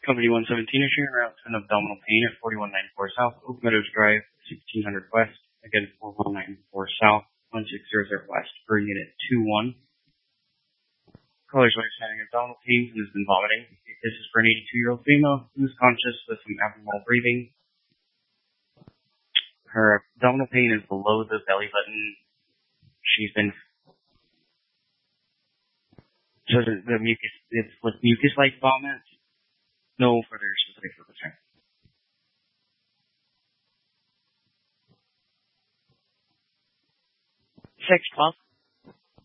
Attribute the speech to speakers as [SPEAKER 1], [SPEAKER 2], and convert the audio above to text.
[SPEAKER 1] Company 117 is sharing routes and abdominal pain at 4194 South, Oak Meadows Drive, 1600 West. Again, 4194 South, 1600 West, for unit 21. Caller's wife is having abdominal pains and has been vomiting. This is for an 82-year-old female who's conscious with some abnormal breathing. Her abdominal pain is below the belly button. She's been... So the mucus, it's with mucus-like vomit. No further specifics for concern.
[SPEAKER 2] 612.